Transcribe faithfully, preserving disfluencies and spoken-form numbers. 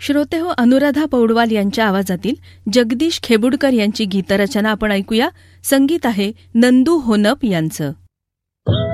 श्रोते हो, अनुराधा पौडवाल यांच्या आवाजातील जगदीश खेबुडकर यांची गीतरचना आपण ऐकूया. संगीत आहे नंदू होनप यांचं.